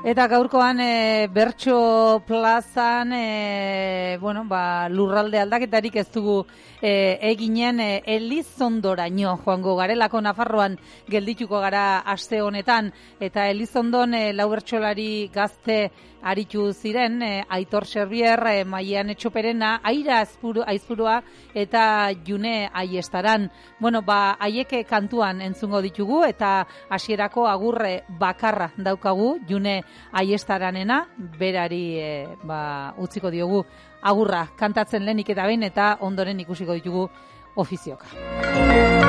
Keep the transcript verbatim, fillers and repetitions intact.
Eta gaurkoan e, Bertso plazan e, bueno, ba, lurralde aldaketarik ez dugu e, eginen e, Elizondoraino joango garelako Nafarroan geldituko gara aste honetan eta Elizondon e, lau bertsolari gazte aritu ziren, e, Aitor Xerbier, e, Maian Etxoperena, Aira Aizpuru, Aizpurua eta June Aiestaran. Bueno, ba, haiek kantuan entzungo ditugu eta hasierako agurre bakarra daukagu June Aiestaranena, berari e, ba, utziko diogu agurra kantatzen lehenik eta behin eta ondoren ikusiko ditugu ofizioka.